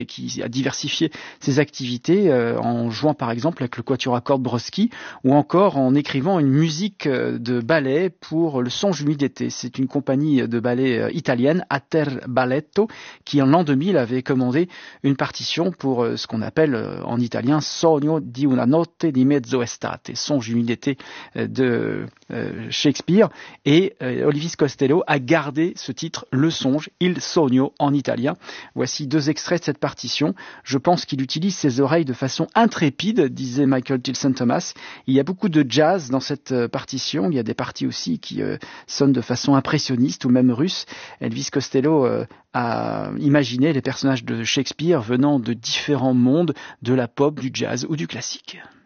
et qui a diversifié ses activités en jouant par exemple avec le quatuor à cordes Brodsky ou encore en écrivant une musique de ballet pour le Songe humide d'été. C'est une compagnie de ballet italienne, Ater Balletto, qui en l'an 2000 avait commandé une partition pour ce qu'on appelle en italien Sogno di una notte di mezzo estate, Songe humide d'été de Shakespeare, et Olivis Costello a gardé ce titre, Le Songe, Il Sogno en italien. Voici 2 extraits de cette partition. Je pense qu'il utilise ses oreilles de façon intrépide, disait Michael Tilson Thomas. Il y a beaucoup de jazz dans cette partition. Il y a des parties aussi qui sonnent de façon impressionniste ou même russe. Elvis Costello a imaginé les personnages de Shakespeare venant de différents mondes, de la pop, du jazz ou du classique.